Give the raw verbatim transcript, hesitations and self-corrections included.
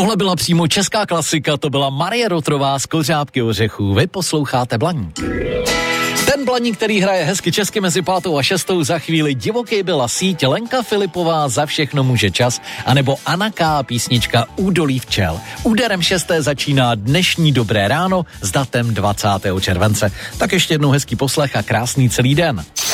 Tohle byla přímo česká klasika, to byla Marie Rotrová z Kořápky ořechů. Vy posloucháte Blaník. Ten Blaník, který hraje hezky česky mezi pátou a šestou, za chvíli Divoký byla síť, Lenka Filipová, Za všechno může čas, anebo Anna K. písnička Údolí včel. Úderem šesté začíná dnešní Dobré ráno s datem dvacátého července. Tak ještě jednou hezký poslech a krásný celý den.